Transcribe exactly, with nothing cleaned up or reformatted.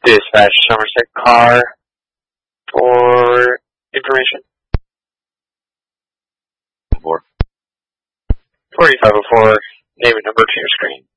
Dispatch Somerset Car for information. Four. forty-five oh four, name and number to your screen.